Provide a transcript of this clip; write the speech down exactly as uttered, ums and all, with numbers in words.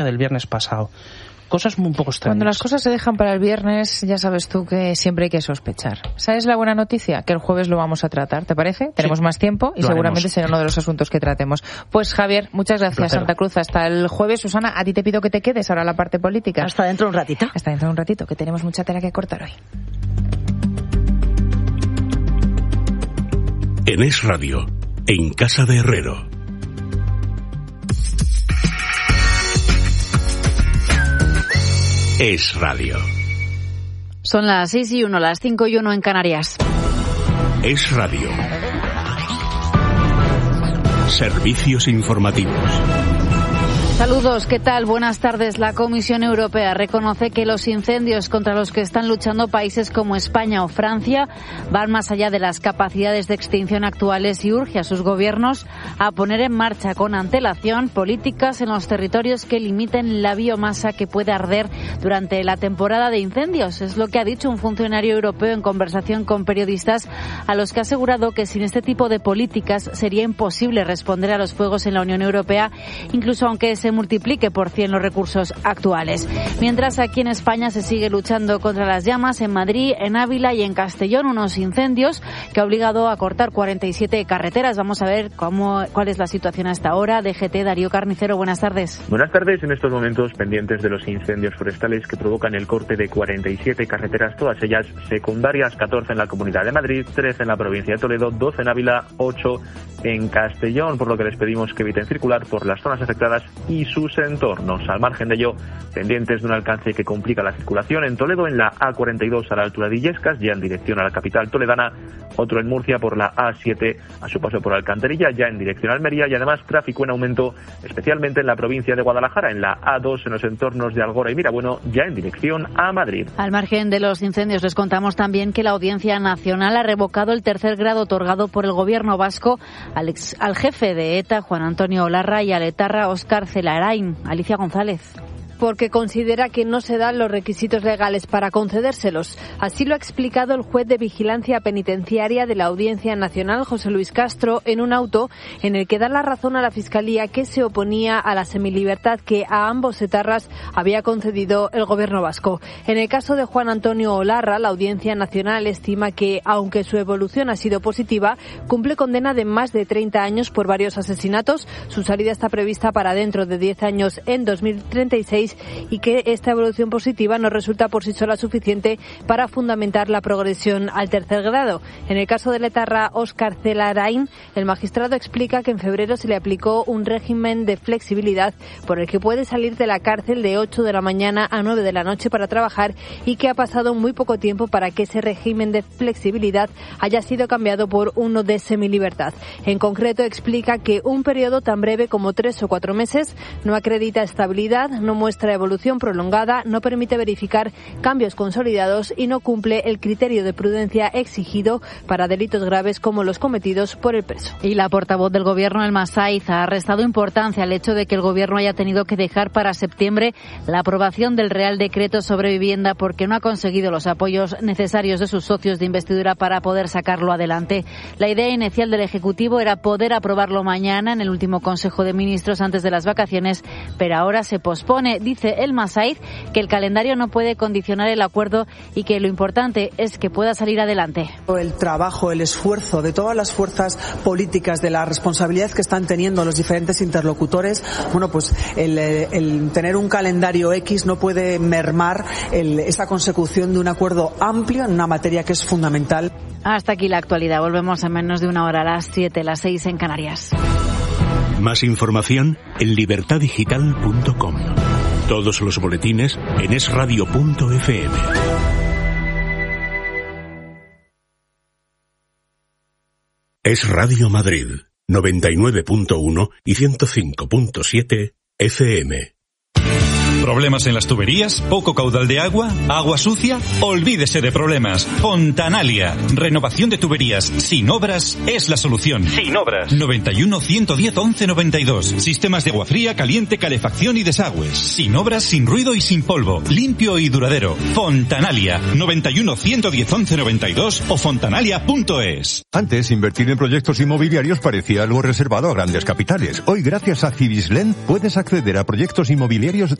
del viernes pasado. Cosas muy un poco extrañas. Cuando las cosas se dejan para el viernes, ya sabes tú que siempre hay que sospechar. ¿Sabes la buena noticia? Que el jueves lo vamos a tratar, ¿te parece? Tenemos sí, más tiempo y seguramente haremos. Será uno de los asuntos que tratemos. Pues Javier, muchas gracias, Santa Cruz. Hasta el jueves. Susana, a ti te pido que te quedes ahora la parte política. Hasta dentro de un ratito. Hasta dentro de un ratito, que tenemos mucha tela que cortar hoy. En Es Radio, en Casa de Herrero. Es Radio. Son las seis y uno, las cinco y uno en Canarias. Es Radio. Servicios informativos. Saludos, ¿qué tal? Buenas tardes. La Comisión Europea reconoce que los incendios contra los que están luchando países como España o Francia van más allá de las capacidades de extinción actuales y urge a sus gobiernos a poner en marcha con antelación políticas en los territorios que limiten la biomasa que puede arder durante la temporada de incendios. Es lo que ha dicho un funcionario europeo en conversación con periodistas, a los que ha asegurado que sin este tipo de políticas sería imposible responder a los fuegos en la Unión Europea, incluso aunque se multiplique por cien los recursos actuales. Mientras aquí en España se sigue luchando contra las llamas en Madrid, en Ávila y en Castellón, unos incendios que ha obligado a cortar cuarenta y siete carreteras. Vamos a ver cómo, cuál es la situación hasta ahora. D G T, Darío Carnicero, buenas tardes. Buenas tardes. En estos momentos pendientes de los incendios forestales que provocan el corte de cuarenta y siete carreteras, todas ellas secundarias, catorce en la Comunidad de Madrid, trece en la provincia de Toledo, doce en Ávila, ocho en Castellón, por lo que les pedimos que eviten circular por las zonas afectadas y sus entornos. Al margen de ello, pendientes de un alcance que complica la circulación en Toledo, en la A cuarenta y dos a la altura de Illescas, ya en dirección a la capital toledana, otro en Murcia por la A siete a su paso por Alcantarilla, ya en dirección a Almería, y además tráfico en aumento, especialmente en la provincia de Guadalajara, en la A dos en los entornos de Algora y Mirabueno, ya en dirección a Madrid. Al margen de los incendios, les contamos también que la Audiencia Nacional ha revocado el tercer grado otorgado por el gobierno vasco al, ex, al jefe de ETA, Juan Antonio Olarra, y al etarra Óscar Celarain. Alicia González. Porque considera que no se dan los requisitos legales para concedérselos. Así lo ha explicado el juez de vigilancia penitenciaria de la Audiencia Nacional, José Luis Castro, en un auto en el que da la razón a la Fiscalía, que se oponía a la semilibertad que a ambos etarras había concedido el gobierno vasco. En el caso de Juan Antonio Olarra, la Audiencia Nacional estima que, aunque su evolución ha sido positiva, cumple condena de más de treinta años por varios asesinatos. Su salida está prevista para dentro de diez años, en dos mil treinta y seis, y que esta evolución positiva no resulta por sí sola suficiente para fundamentar la progresión al tercer grado. En el caso del etarra Óscar Celarain, el magistrado explica que en febrero se le aplicó un régimen de flexibilidad por el que puede salir de la cárcel de ocho de la mañana a nueve de la noche para trabajar, y que ha pasado muy poco tiempo para que ese régimen de flexibilidad haya sido cambiado por uno de semilibertad. En concreto, explica que un periodo tan breve como tres o cuatro meses no acredita estabilidad, no muestra evolución prolongada, no permite verificar cambios consolidados y no cumple el criterio de prudencia exigido para delitos graves como los cometidos por el preso. Y la portavoz del Gobierno, Elma Saiz, ha restado importancia al hecho de que el Gobierno haya tenido que dejar para septiembre la aprobación del Real Decreto sobre vivienda porque no ha conseguido los apoyos necesarios de sus socios de investidura para poder sacarlo adelante. La idea inicial del Ejecutivo era poder aprobarlo mañana en el último Consejo de Ministros antes de las vacaciones, pero ahora se pospone. Dice Elma Saiz que el calendario no puede condicionar el acuerdo y que lo importante es que pueda salir adelante. El trabajo, el esfuerzo de todas las fuerzas políticas, de la responsabilidad que están teniendo los diferentes interlocutores, bueno, pues el, el tener un calendario X no puede mermar el, esa consecución de un acuerdo amplio en una materia que es fundamental. Hasta aquí la actualidad. Volvemos en menos de una hora, a las siete, las seis en Canarias. Más información en libertad digital punto com. Todos los boletines en es radio punto efe eme. Es Radio Madrid, noventa y nueve punto uno y ciento cinco punto siete efe eme. ¿Problemas en las tuberías? ¿Poco caudal de agua? ¿Agua sucia? Olvídese de problemas. Fontanalia. Renovación de tuberías sin obras es la solución. Sin obras. noventa y uno, ciento diez, once noventa y dos. Sistemas de agua fría, caliente, calefacción y desagües. Sin obras, sin ruido y sin polvo. Limpio y duradero. Fontanalia. noventa y uno, ciento diez, once noventa y dos o fontanalia punto es. Antes, invertir en proyectos inmobiliarios parecía algo reservado a grandes capitales. Hoy, gracias a Cibislen, puedes acceder a proyectos inmobiliarios